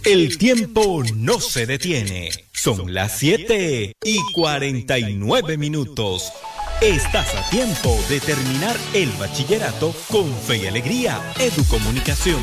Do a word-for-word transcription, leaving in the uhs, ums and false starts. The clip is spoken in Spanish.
El tiempo no se detiene. Son las siete y cuarenta y nueve minutos. Estás a tiempo de terminar el bachillerato con fe y alegría. Educomunicación.